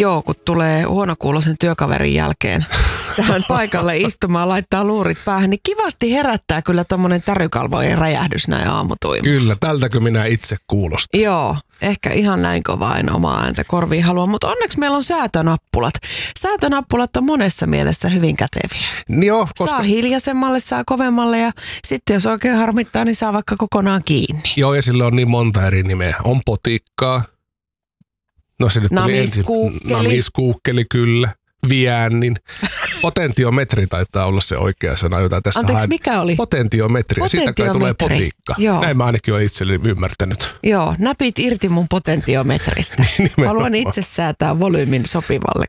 Joo, kun tulee huonokuuloisen työkaverin jälkeen tähän paikalle istumaan, laittaa luurit päähän, niin kivasti herättää kyllä tommonen tärykalvojen räjähdys näin aamutuima. Kyllä, tältäkö minä itse kuulostan. Joo, ehkä ihan näin kovaa en omaa ääntä korviin halua, mutta onneksi meillä on säätönappulat. Säätönappulat on monessa mielessä hyvin käteviä. Joo, koska... Saa hiljaisemmalle, saa kovemmalle ja sitten jos oikein harmittaa, niin saa vaikka kokonaan kiinni. Joo, ja sillä on niin monta eri nimeä. On potikkaa. No se nyt tuli ensin. Namiskuukkeli, kyllä. Viännin. Potentiometri taitaa olla se oikea sana, jota tässä Anteeksi, mikä oli? Potentiometri. Siitä kai tulee potikka. Joo. Näin mä ainakin olen itselleni ymmärtänyt. Joo, näpit irti mun potentiometristä. Haluan itse säätää volyymin sopivalle,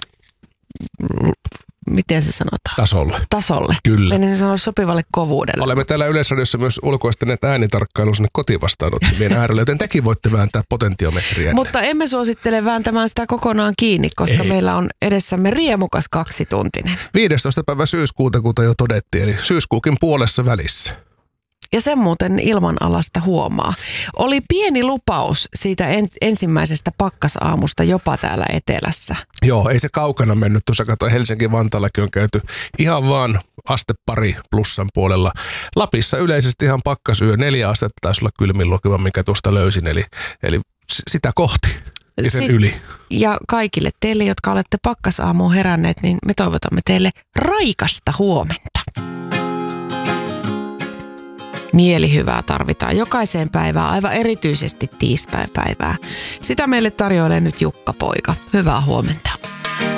miten se sanotaan? Tasolle. Kyllä. Menin sanoa sopivalle kovuudelle. Olemme täällä Yleisradiossa myös ulkoistaneet äänitarkkailuun sinne kotivastaanottimien äärelle, joten tekin voitte vääntää potentiometriä. Mutta emme suosittele vääntämään sitä kokonaan kiinni, koska meillä on edessämme riemukas 2-tuntinen. 15. päivä syyskuuta, kuten jo todettiin, eli syyskuukin puolessa välissä. Ja sen muuten ilmanalasta huomaa. Oli pieni lupaus siitä ensimmäisestä pakkasaamusta jopa täällä etelässä. Joo, ei se kaukana mennyt. Tuossa katsoin, Helsinki-Vantaallakin on käyty ihan vaan aste pari plussan puolella. Lapissa yleisesti ihan pakkasyö, 4 astetta taisi olla kylmin lukema, minkä tuosta löysin. Eli sitä kohti ja sen yli. Ja kaikille teille, jotka olette pakkasaamuun heränneet, niin me toivotamme teille raikasta huomenta. Mielihyvää tarvitaan jokaiseen päivään, aivan erityisesti tiistaipäivää. Sitä meille tarjoilee nyt Jukka-poika. Hyvää huomenta.